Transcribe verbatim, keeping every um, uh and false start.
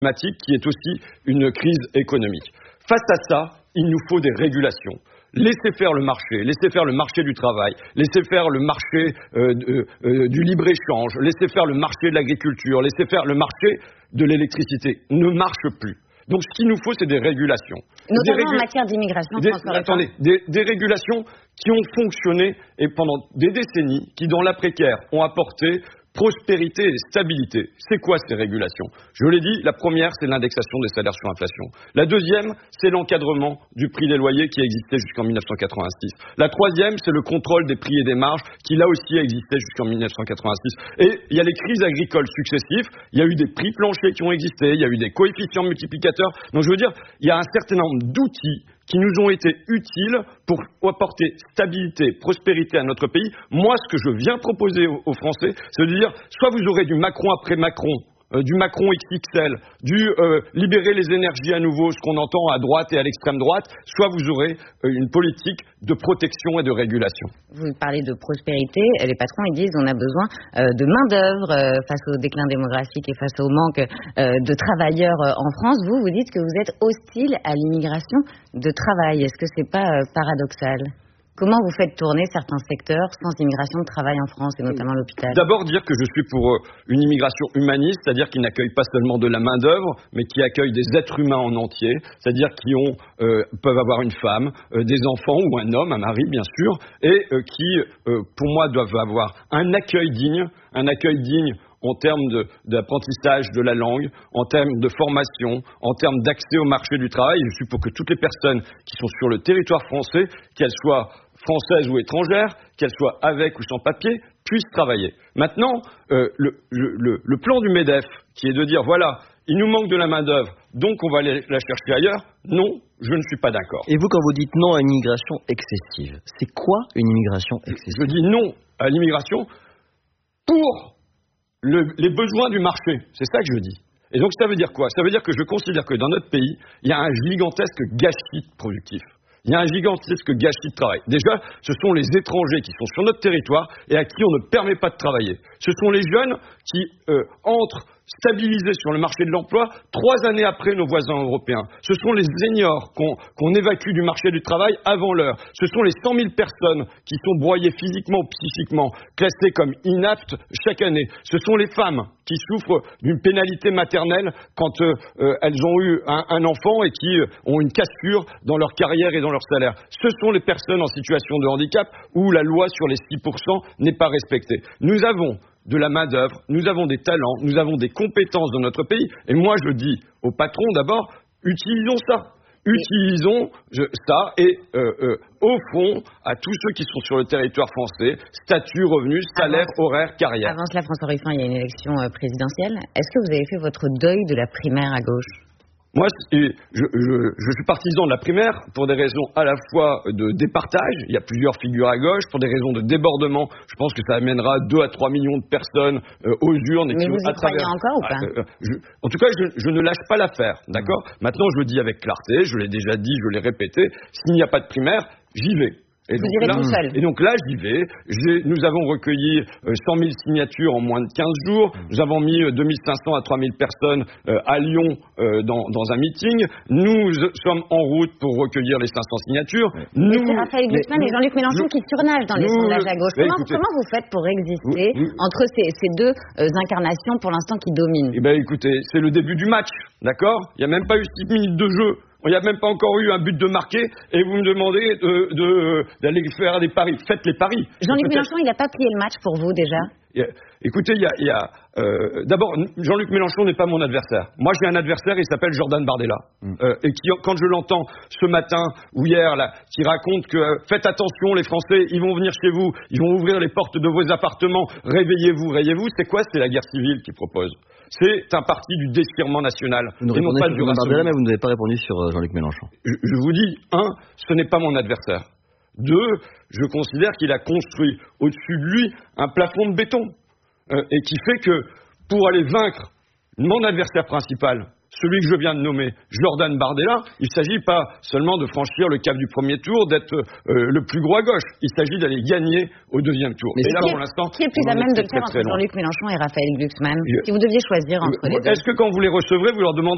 climatique qui est aussi une crise économique. Face à ça, il nous faut des régulations. Laissez faire le marché, laissez faire le marché du travail, laissez faire le marché euh, euh, euh, du libre-échange, laissez faire le marché de l'agriculture, laissez faire le marché de l'électricité. Ne marche plus. Donc ce qu'il nous faut, c'est des régulations. Notamment des régula- en matière d'immigration, des, François Attendez, des, des régulations qui ont fonctionné et pendant des décennies, qui dans l'après-guerre ont apporté prospérité et stabilité. C'est quoi ces régulations? Je l'ai dit, la première, c'est l'indexation des salaires sur l'inflation. La deuxième, c'est l'encadrement du prix des loyers qui a existé jusqu'en mille neuf cent quatre-vingt-six. La troisième, c'est le contrôle des prix et des marges qui, là aussi, a existé jusqu'en mille neuf cent quatre-vingt-six. Et il y a les crises agricoles successives, il y a eu des prix planchers qui ont existé, il y a eu des coefficients multiplicateurs. Donc, je veux dire, il y a un certain nombre d'outils qui nous ont été utiles pour apporter stabilité, prospérité à notre pays. Moi, ce que je viens proposer aux, aux Français, c'est de dire, soit vous aurez du Macron après Macron, euh, du Macron X X L, du euh, libérer les énergies à nouveau, ce qu'on entend à droite et à l'extrême droite, soit vous aurez euh, une politique de protection et de régulation. Vous parlez de prospérité, les patrons ils disent on a besoin euh, de main-d'œuvre euh, face au déclin démographique et face au manque euh, de travailleurs euh, en France. Vous, vous dites que vous êtes hostile à l'immigration de travail. Est-ce que c'est pas euh, paradoxal ? Comment vous faites tourner certains secteurs sans immigration de travail en France, et notamment l'hôpital? D'abord, dire que je suis pour une immigration humaniste, c'est-à-dire qui n'accueille pas seulement de la main-d'œuvre, mais qui accueille des êtres humains en entier, c'est-à-dire qui ont, euh, peuvent avoir une femme, euh, des enfants ou un homme, un mari bien sûr, et euh, qui, euh, pour moi, doivent avoir un accueil digne, un accueil digne en termes de, d'apprentissage de la langue, en termes de formation, en termes d'accès au marché du travail. Je suis pour que toutes les personnes qui sont sur le territoire français, qu'elles soient françaises ou étrangères, qu'elles soient avec ou sans papier, puissent travailler. Maintenant, euh, le, le, le plan du MEDEF, qui est de dire, voilà, il nous manque de la main-d'œuvre, donc on va aller la chercher ailleurs, non, je ne suis pas d'accord. Et vous, quand vous dites non à une immigration excessive, c'est quoi une immigration excessive? Je dis non à l'immigration pour le, les besoins du marché. C'est ça que je dis. Et donc ça veut dire quoi? Ça veut dire que je considère que dans notre pays, il y a un gigantesque gâchis productif. Il y a un gigantesque gâchis de travail. Déjà, ce sont les étrangers qui sont sur notre territoire et à qui on ne permet pas de travailler. Ce sont les jeunes qui euh, entrent stabilisés sur le marché de l'emploi trois années après nos voisins européens. Ce sont les seniors qu'on, qu'on évacue du marché du travail avant l'heure. Ce sont les cent mille personnes qui sont broyées physiquement ou psychiquement, classées comme inaptes chaque année. Ce sont les femmes qui souffrent d'une pénalité maternelle quand euh, euh, elles ont eu un, un enfant et qui euh, ont une cassure dans leur carrière et dans leur salaire. Ce sont les personnes en situation de handicap où la loi sur les six pour cent n'est pas respectée. Nous avons de la main-d'œuvre, nous avons des talents, nous avons des compétences dans notre pays. Et moi, je dis aux patrons d'abord, utilisons ça. Utilisons je, ça et euh, euh, offrons à tous ceux qui sont sur le territoire français statut, revenus, salaire, Avant, horaire, carrière. Avant cela, François Ruffin, il y a une élection euh, présidentielle. Est-ce que vous avez fait votre deuil de la primaire à gauche ? Moi, je, je, je suis partisan de la primaire pour des raisons à la fois de départage, il y a plusieurs figures à gauche, pour des raisons de débordement. Je pense que ça amènera deux à trois millions de personnes euh, aux urnes. Et Mais qui vous vont, y à travers... croyez encore ou pas ah, euh, je, En tout cas, je, je ne lâche pas l'affaire, d'accord ? Maintenant, je le dis avec clarté, je l'ai déjà dit, je l'ai répété, s'il n'y a pas de primaire, j'y vais. Et vous donc, irez là, tout seul. et donc là, j'y vais. J'ai, nous avons recueilli euh, cent mille signatures en moins de quinze jours. Nous avons mis euh, deux mille cinq cents à trois mille personnes euh, à Lyon euh, dans, dans un meeting. Nous euh, sommes en route pour recueillir les cinq cents signatures. Mais nous, c'est Raphaël Glucksmann et Jean-Luc Mélenchon nous, qui surnagent dans les nous, sondages à gauche. Comment, écoutez, comment vous faites pour exister vous, vous, entre ces, ces deux euh, incarnations pour l'instant qui dominent ? Eh bien, écoutez, c'est le début du match, d'accord ? Il n'y a même pas eu six minutes de jeu. Il n'y a même pas encore eu un but de marqué et vous me demandez de, de, d'aller faire des paris. Faites les paris. Jean-Luc Mélenchon, il n'a pas plié le match pour vous déjà ? Il y a, écoutez, il y a, il y a euh, d'abord, Jean-Luc Mélenchon n'est pas mon adversaire. Moi, j'ai un adversaire, il s'appelle Jordan Bardella. Mm. Euh, et qui, quand je l'entends ce matin ou hier, là, qui raconte que euh, faites attention, les Français, ils vont venir chez vous, ils vont ouvrir les portes de vos appartements, réveillez-vous, réveillez-vous. C'est quoi ? C'est la guerre civile qu'il propose. C'est un parti du déchirement national. Vous nous et non pas sur du Bardella, mais vous n'avez pas répondu sur euh, Jean-Luc Mélenchon. Je, je vous dis, un, ce n'est pas mon adversaire. Deux, je considère qu'il a construit au-dessus de lui un plafond de béton. Euh, et qui fait que, pour aller vaincre mon adversaire principal, celui que je viens de nommer, Jordan Bardella, il ne s'agit pas seulement de franchir le cap du premier tour, d'être euh, le plus gros à gauche. Il s'agit d'aller gagner au deuxième tour. Mais et là, qui, pour est, l'instant, qui est plus à même de le faire entre Jean-Luc Mélenchon et Raphaël Glucksmann, je... si vous deviez choisir entre euh, les deux ? Est-ce que quand vous les recevrez, vous leur demandez